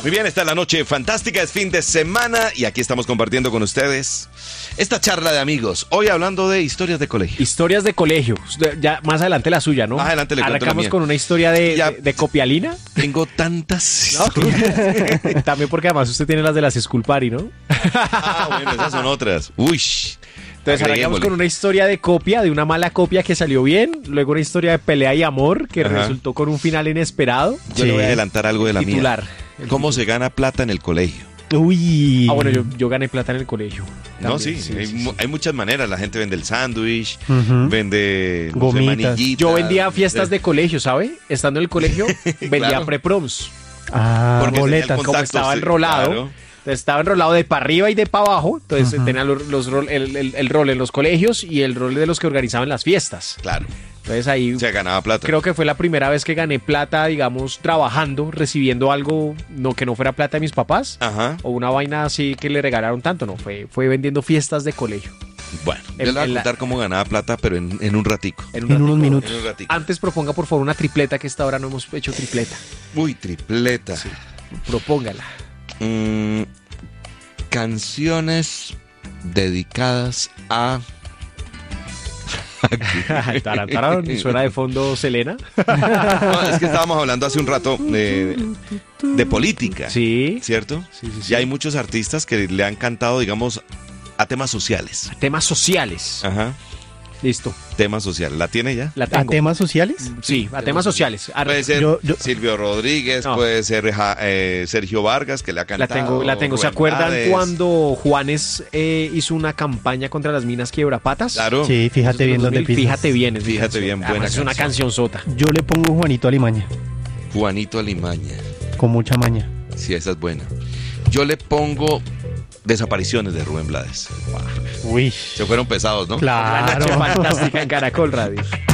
Muy bien, esta es la noche fantástica, es fin de semana y aquí estamos compartiendo con ustedes esta charla de amigos. Hoy hablando de historias de colegio. Historias de colegio. Ya más adelante la suya, ¿no? Más adelante le cuento la Arrancamos mía. con una historia de copialina. Tengo tantas ¿No? historias. También porque además usted tiene las de las School Party, ¿no? Ah, bueno, esas son otras. Uy. Entonces arrancamos con una historia de copia, de una mala copia que salió bien, luego una historia de pelea y amor que Ajá. resultó con un final inesperado. Yo le voy a adelantar algo de la Titular. mía. ¿Cómo se gana plata en el colegio? Uy. Ah, bueno, yo gané plata en el colegio. No, También, sí, hay muchas maneras. La gente vende el sándwich, Ujú. vende no sé, Gomitas. manillitas. Yo vendía fiestas de colegio, ¿sabe? Estando en el colegio, vendía Claro. pre-proms. Ah, Porque tenía el boletas. contacto, Como estaba sí, enrolado. claro. Entonces, estaba enrolado de para arriba y de para abajo. Entonces Ajá. tenía el rol en los colegios y el rol de los que organizaban las fiestas. Claro, Entonces ahí se ganaba plata. creo que fue la primera vez que gané plata, digamos, trabajando, recibiendo algo que no fuera plata de mis papás. Ajá. O una vaina así que le regalaron tanto, no, fue vendiendo fiestas de colegio. Bueno, yo En- le voy a en la- contar cómo ganaba plata, pero en un ratico. En, En unos ratico. minutos. En un ratico. Antes proponga por favor una tripleta, que esta hora no hemos hecho tripleta. Uy, tripleta. Propóngala. Mm, canciones dedicadas a... Tarán, tarán, y suena de fondo Selena. No, es que estábamos hablando hace un rato de política, Sí. ¿cierto? Sí, sí, sí. Y hay muchos artistas que le han cantado, digamos, a temas sociales. Temas sociales. Ajá, Listo. temas sociales. ¿La tiene ya? La ¿A tengo. temas sociales? Sí, a temas sociales. Puede ser Yo- Silvio Rodríguez, No. puede ser Sergio Vargas, que le ha La cantado. tengo. ¿Se Rubén acuerdan Blades? cuando Juanes hizo una campaña contra las minas quiebrapatas? Claro. Sí, fíjate bien dónde pisas. Fíjate bien. es mi Fíjate canción. bien, buena Además, es una canción. canción sota. Yo le pongo Juanito Alimaña, Juanito Alimaña. con mucha maña. Sí, esa es buena. Yo le pongo Desapariciones de Rubén Blades. Uy. Se fueron pesados, ¿no? La noche Claro. fantástica en Caracol Radio.